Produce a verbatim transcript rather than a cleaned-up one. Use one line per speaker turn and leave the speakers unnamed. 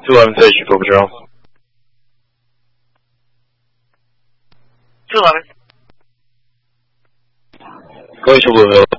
two one message 报章。
two one。
各位小朋友，